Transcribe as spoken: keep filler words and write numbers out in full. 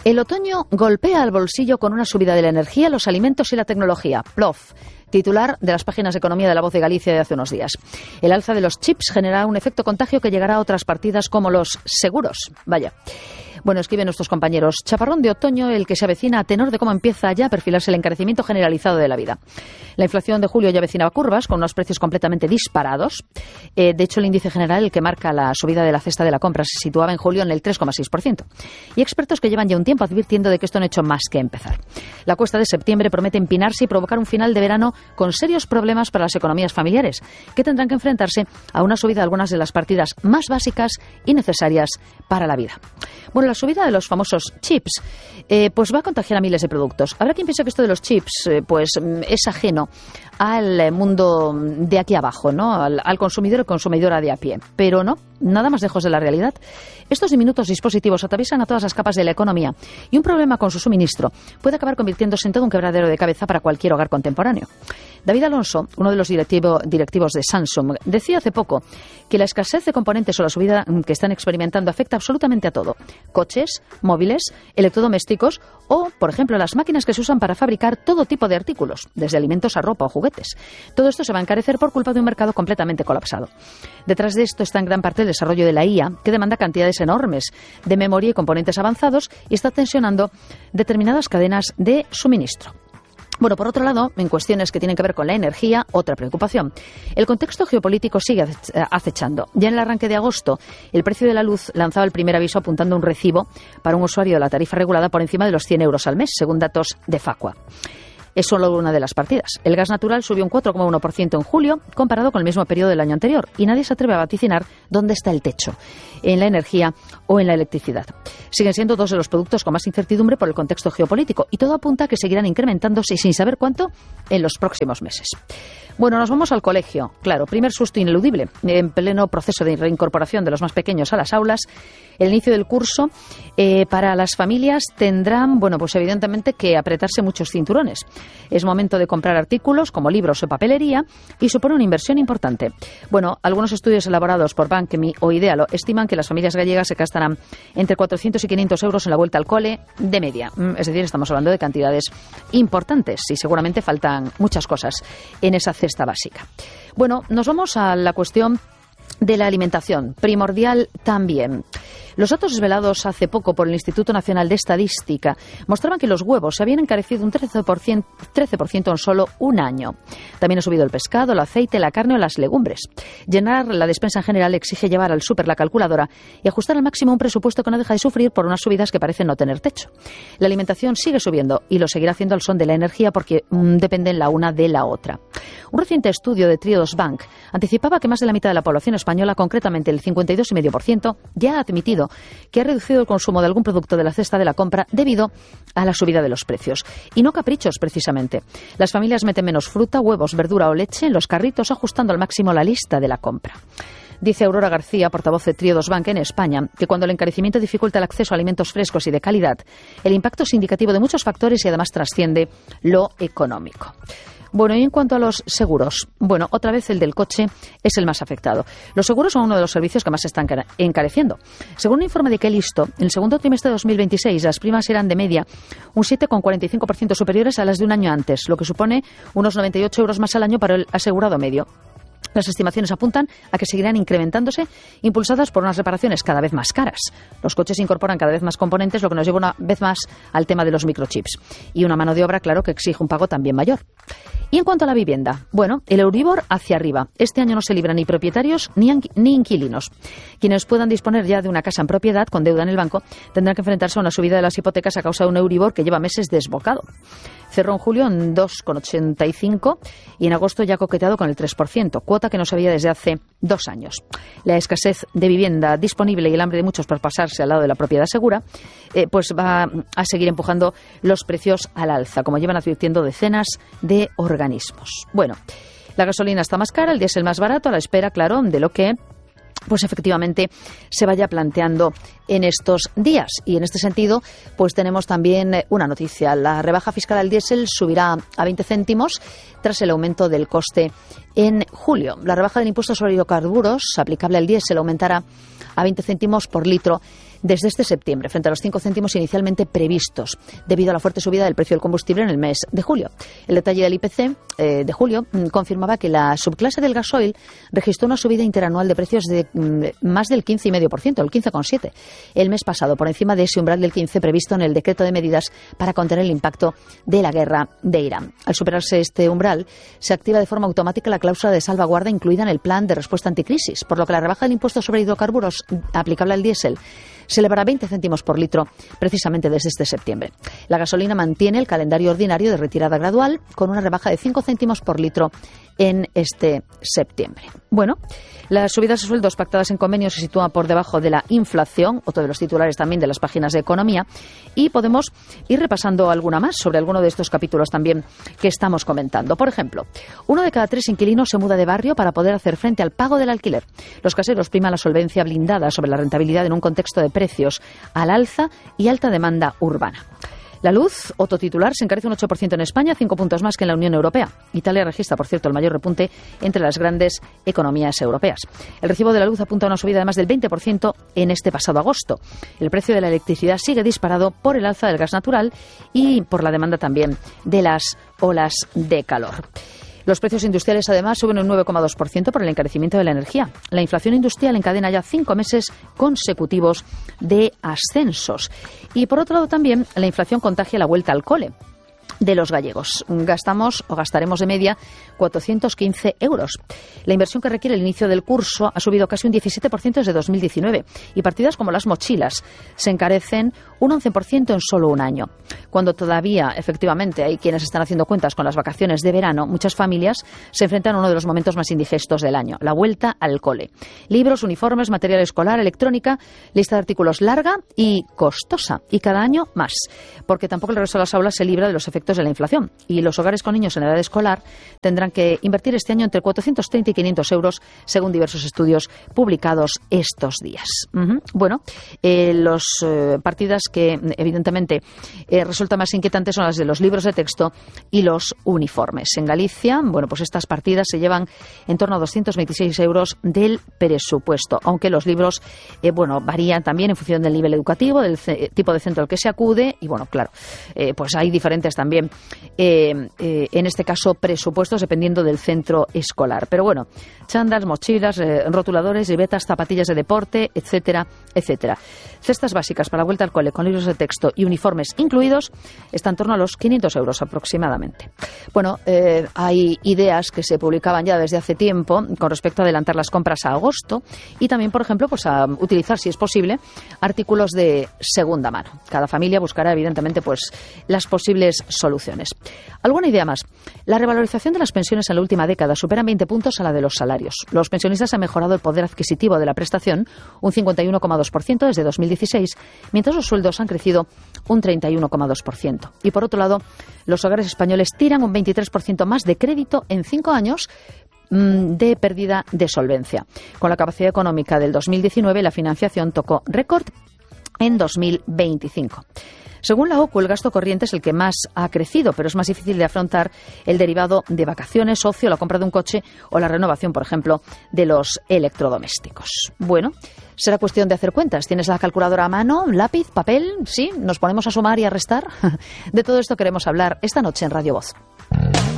El otoño golpea al bolsillo con una subida de la energía, los alimentos y la tecnología. Plof, titular de las páginas de economía de La Voz de Galicia de hace unos días. El alza de los chips generará un efecto contagio que llegará a otras partidas como los seguros. Vaya. Bueno, escriben nuestros compañeros, chaparrón de otoño el que se avecina a tenor de cómo empieza ya a perfilarse el encarecimiento generalizado de la vida. La inflación de julio ya avecinaba curvas con unos precios completamente disparados. Eh, de hecho, el índice general, el que marca la subida de la cesta de la compra, se situaba en julio en el tres coma seis por ciento. Y expertos que llevan ya un tiempo advirtiendo de que esto no ha hecho más que empezar. La cuesta de septiembre promete empinarse y provocar un final de verano con serios problemas para las economías familiares, que tendrán que enfrentarse a una subida de algunas de las partidas más básicas y necesarias para la vida. Bueno, la subida de los famosos chips eh, pues va a contagiar a miles de productos. Habrá quien piense que esto de los chips eh, pues es ajeno al mundo de aquí abajo, ¿no? Al, al consumidor y consumidora de a pie. Pero no, nada más lejos de la realidad. Estos diminutos dispositivos atraviesan a todas las capas de la economía y un problema con su suministro puede acabar convirtiéndose en todo un quebradero de cabeza para cualquier hogar contemporáneo. David Alonso, uno de los directivo, directivos de Samsung, decía hace poco que la escasez de componentes o la subida que están experimentando afecta absolutamente a todo. Coches, móviles, electrodomésticos o, por ejemplo, las máquinas que se usan para fabricar todo tipo de artículos, desde alimentos a ropa o juguetes. Todo esto se va a encarecer por culpa de un mercado completamente colapsado. Detrás de esto está en gran parte el desarrollo de la I A, que demanda cantidades enormes de memoria y componentes avanzados y está tensionando determinadas cadenas de suministro. Bueno, por otro lado, en cuestiones que tienen que ver con la energía, otra preocupación. El contexto geopolítico sigue acechando. Ya en el arranque de agosto, el precio de la luz lanzaba el primer aviso apuntando un recibo para un usuario de la tarifa regulada por encima de los cien euros al mes, según datos de Facua. Es solo una de las partidas. El gas natural subió un cuatro coma uno por ciento en julio, comparado con el mismo periodo del año anterior, y nadie se atreve a vaticinar dónde está el techo, en la energía o en la electricidad. Siguen siendo dos de los productos con más incertidumbre por el contexto geopolítico, y todo apunta a que seguirán incrementándose sin saber cuánto en los próximos meses. Bueno, nos vamos al colegio. Claro, primer susto ineludible. En pleno proceso de reincorporación de los más pequeños a las aulas, el inicio del curso eh, para las familias tendrán, bueno, pues evidentemente que apretarse muchos cinturones. Es momento de comprar artículos como libros o papelería y supone una inversión importante. Bueno, algunos estudios elaborados por Bank.me o Idealo estiman que las familias gallegas se gastarán entre cuatrocientos y quinientos euros en la vuelta al cole de media. Es decir, estamos hablando de cantidades importantes y seguramente faltan muchas cosas en esa cesta básica. Bueno, nos vamos a la cuestión de la alimentación, primordial también. Los datos desvelados hace poco por el Instituto Nacional de Estadística mostraban que los huevos se habían encarecido un trece por ciento, trece por ciento en solo un año. También ha subido el pescado, el aceite, la carne o las legumbres. Llenar la despensa en general exige llevar al súper la calculadora y ajustar al máximo un presupuesto que no deja de sufrir por unas subidas que parecen no tener techo. La alimentación sigue subiendo y lo seguirá haciendo al son de la energía porque mmm, dependen la una de la otra. Un reciente estudio de Triodos Bank anticipaba que más de la mitad de la población española, concretamente el cincuenta y dos coma cinco por ciento, ya ha admitido que ha reducido el consumo de algún producto de la cesta de la compra debido a la subida de los precios. Y no caprichos, precisamente. Las familias meten menos fruta, huevos, verdura o leche en los carritos, ajustando al máximo la lista de la compra. Dice Aurora García, portavoz de Triodos Bank en España, que cuando el encarecimiento dificulta el acceso a alimentos frescos y de calidad, el impacto es indicativo de muchos factores y además trasciende lo económico. Bueno, y en cuanto a los seguros, bueno, otra vez el del coche es el más afectado. Los seguros son uno de los servicios que más se están encareciendo. Según un informe de Quelisto, en el segundo trimestre de dos mil veintiséis las primas eran de media un siete coma cuarenta y cinco por ciento superiores a las de un año antes, lo que supone unos noventa y ocho euros más al año para el asegurado medio. Las estimaciones apuntan a que seguirán incrementándose, impulsadas por unas reparaciones cada vez más caras. Los coches incorporan cada vez más componentes, lo que nos lleva una vez más al tema de los microchips. Y una mano de obra, claro, que exige un pago también mayor. Y en cuanto a la vivienda, bueno, el Euribor hacia arriba. Este año no se libran ni propietarios ni, ni inquilinos. Quienes puedan disponer ya de una casa en propiedad con deuda en el banco tendrán que enfrentarse a una subida de las hipotecas a causa de un Euribor que lleva meses desbocado. Cerró en julio en dos coma ochenta y cinco y en agosto ya ha coqueteado con el tres por ciento, cuota que no se veía desde hace dos años. La escasez de vivienda disponible y el hambre de muchos por pasarse al lado de la propiedad segura, eh, pues va a seguir empujando los precios al alza, como llevan advirtiendo decenas de organismos. Bueno, la gasolina está más cara, el diésel más barato, a la espera, claro, de lo que pues efectivamente se vaya planteando en estos días. Y en este sentido, pues tenemos también una noticia. La rebaja fiscal al diésel subirá a veinte céntimos tras el aumento del coste en julio. La rebaja del impuesto sobre hidrocarburos aplicable al diésel aumentará a veinte céntimos por litro desde este septiembre, frente a los cinco céntimos inicialmente previstos, debido a la fuerte subida del precio del combustible en el mes de julio. El detalle del I P C eh, de julio mm, confirmaba que la subclase del gasoil registró una subida interanual de precios de mm, más del quince coma cinco por ciento, el quince coma siete por ciento, el mes pasado, por encima de ese umbral del quince previsto en el decreto de medidas para contener el impacto de la guerra de Irán. Al superarse este umbral, se activa de forma automática la cláusula de salvaguarda incluida en el plan de respuesta anticrisis, por lo que la rebaja del impuesto sobre hidrocarburos aplicable al diésel se elevará veinte céntimos por litro precisamente desde este septiembre. La gasolina mantiene el calendario ordinario de retirada gradual con una rebaja de cinco céntimos por litro en este septiembre. Bueno, las subidas de sueldos pactadas en convenio se sitúan por debajo de la inflación, otro de los titulares también de las páginas de economía, y podemos ir repasando alguna más sobre alguno de estos capítulos también que estamos comentando. Por ejemplo, uno de cada tres inquilinos se muda de barrio para poder hacer frente al pago del alquiler. Los caseros priman la solvencia blindada sobre la rentabilidad en un contexto de precios al alza y alta demanda urbana. La luz, otro titular, se encarece un ocho por ciento en España, cinco puntos más que en la Unión Europea. Italia registra, por cierto, el mayor repunte entre las grandes economías europeas. El recibo de la luz apunta a una subida de más del veinte por ciento en este pasado agosto. El precio de la electricidad sigue disparado por el alza del gas natural y por la demanda también de las olas de calor. Los precios industriales, además, suben un nueve coma dos por ciento por el encarecimiento de la energía. La inflación industrial encadena ya cinco meses consecutivos de ascensos. Y, por otro lado, también la inflación contagia la vuelta al cole de los gallegos. Gastamos o gastaremos de media cuatrocientos quince euros. La inversión que requiere el inicio del curso ha subido casi un diecisiete por ciento desde dos mil diecinueve y partidas como las mochilas se encarecen un once por ciento en solo un año. Cuando todavía, efectivamente, hay quienes están haciendo cuentas con las vacaciones de verano, muchas familias se enfrentan a uno de los momentos más indigestos del año, la vuelta al cole. Libros, uniformes, material escolar, electrónica, lista de artículos larga y costosa, y cada año más, porque tampoco el regreso a las aulas se libra de los efectos de la inflación, y los hogares con niños en edad escolar tendrán que invertir este año entre cuatrocientos treinta y quinientos euros, según diversos estudios publicados estos días. Uh-huh. Bueno, eh, las eh, partidas que evidentemente eh, resultan más inquietantes son las de los libros de texto y los uniformes. En Galicia, bueno, pues estas partidas se llevan en torno a doscientos veintiséis euros del presupuesto, aunque los libros, eh, bueno, varían también en función del nivel educativo, del ce- tipo de centro al que se acude, y bueno, claro, eh, pues hay diferentes también Eh, eh, en este caso presupuestos dependiendo del centro escolar. Pero bueno, chándals, mochilas, eh, rotuladores, libretas, zapatillas de deporte, etcétera, etcétera. Cestas básicas para la vuelta al cole con libros de texto y uniformes incluidos está en torno a los quinientos euros aproximadamente. Bueno, eh, hay ideas que se publicaban ya desde hace tiempo con respecto a adelantar las compras a agosto y también, por ejemplo, pues a utilizar, si es posible, artículos de segunda mano. Cada familia buscará, evidentemente, pues las posibles soluciones. ¿Alguna idea más? La revalorización de las pensiones en la última década supera en veinte puntos a la de los salarios. Los pensionistas han mejorado el poder adquisitivo de la prestación un cincuenta y uno coma dos por ciento desde dos mil dieciséis, mientras los sueldos han crecido un treinta y uno coma dos por ciento. Y por otro lado, los hogares españoles tiran un veintitrés por ciento más de crédito en cinco años mmm, de pérdida de solvencia. Con la capacidad económica del dos mil diecinueve, la financiación tocó récord en dos mil veinticinco. Según la O C U, el gasto corriente es el que más ha crecido, pero es más difícil de afrontar el derivado de vacaciones, ocio, la compra de un coche o la renovación, por ejemplo, de los electrodomésticos. Bueno, será cuestión de hacer cuentas. ¿Tienes la calculadora a mano, lápiz, papel? ¿Sí? ¿Nos ponemos a sumar y a restar? De todo esto queremos hablar esta noche en Radio Voz.